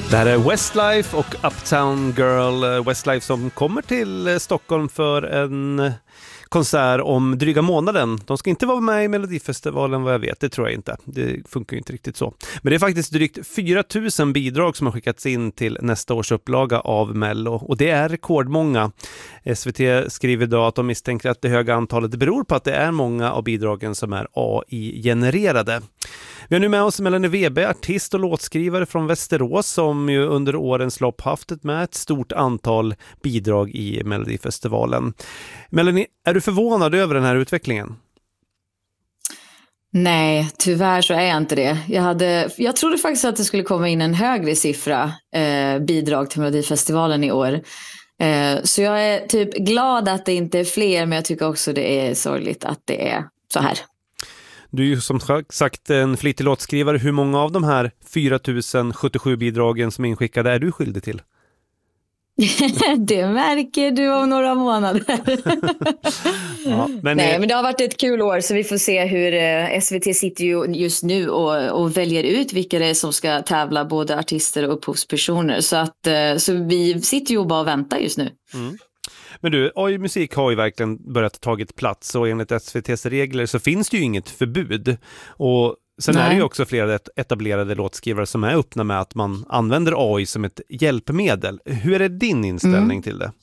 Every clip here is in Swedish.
Det här är Westlife och Uptown Girl. Westlife som kommer till Stockholm för en konsert om dryga månaden. De ska inte vara med i Melodifestivalen vad jag vet, det tror jag inte. Det funkar ju inte riktigt så. Men det är faktiskt drygt 4 000 bidrag som har skickats in till nästa års upplaga av Mello. Och det är rekordmånga. SVT skriver idag att de misstänker att det höga antalet beror på att det är många av bidragen som är AI-genererade. Vi har nu med oss Melanie Webe, artist och låtskrivare från Västerås som ju under årens lopp haft ett stort antal bidrag i Melodifestivalen. Melanie, är du förvånad över den här utvecklingen? Nej, tyvärr så är jag inte det. Jag trodde faktiskt att det skulle komma in en högre siffra bidrag till Melodifestivalen i år. Så jag är typ glad att det inte är fler, men jag tycker också det är sorgligt att det är så här. Du är ju som sagt en flitig låtskrivare. Hur många av de här 4 077 bidragen som är inskickade är du skyldig till? Det märker du om några månader. Ja, men det har varit ett kul år, så vi får se hur SVT sitter ju just nu och väljer ut vilka det är som ska tävla, både artister och upphovspersoner. Så vi sitter ju och bara väntar just nu. Mm. Men du, AI-musik har ju verkligen börjat tagit plats och enligt SVT:s regler så finns det ju inget förbud. Och sen är det ju också flera etablerade låtskrivare som är öppna med att man använder AI som ett hjälpmedel. Hur är din inställning till det?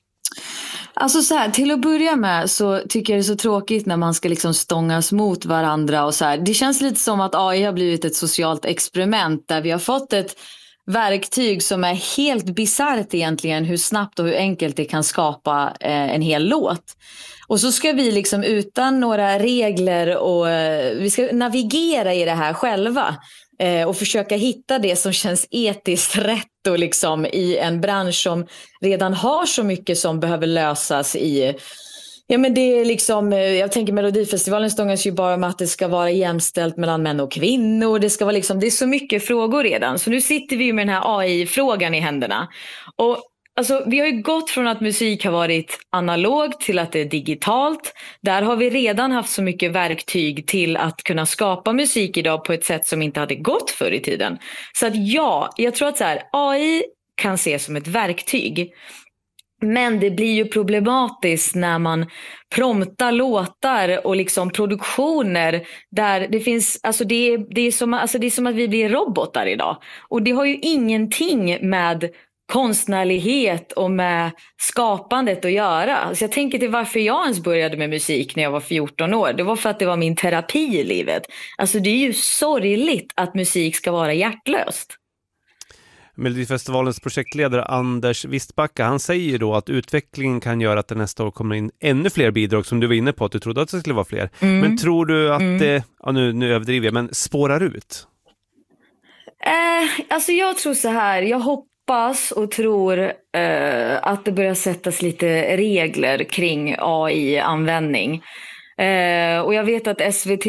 Alltså så här, till att börja med så tycker jag det är så tråkigt när man ska liksom stångas mot varandra och så här. Det känns lite som att AI har blivit ett socialt experiment där vi har fått ett verktyg som är helt bizarrt egentligen, hur snabbt och hur enkelt det kan skapa en hel låt. Och så ska vi liksom utan några regler och vi ska navigera i det här själva och försöka hitta det som känns etiskt rätt och liksom i en bransch som redan har så mycket som behöver lösas i. Ja, men det är liksom, jag tänker Melodifestivalen stångas ju bara med att det ska vara jämställt mellan män och kvinnor. Det ska vara liksom, det är så mycket frågor redan. Så nu sitter vi med den här AI-frågan i händerna. Och alltså, vi har ju gått från att musik har varit analog till att det är digitalt. Där har vi redan haft så mycket verktyg till att kunna skapa musik idag på ett sätt som inte hade gått förr i tiden. Så att ja, jag tror att så här, AI kan ses som ett verktyg. Men det blir ju problematiskt när man promptar låtar och liksom produktioner där det finns, alltså det är som att vi blir robotar idag. Och det har ju ingenting med konstnärlighet och med skapandet att göra. Så jag tänker till varför jag ens började med musik när jag var 14 år. Det var för att det var min terapi i livet. Alltså det är ju sorgligt att musik ska vara hjärtlöst. Melodifestivalens projektledare Anders Wistbacka, han säger ju då att utvecklingen kan göra att det nästa år kommer in ännu fler bidrag, som du var inne på att du trodde att det skulle vara fler. Men tror du att det, nu överdriver jag, men spårar ut? Alltså jag tror så här, jag hoppas och tror att det börjar sättas lite regler kring AI-användning. Och jag vet att SVT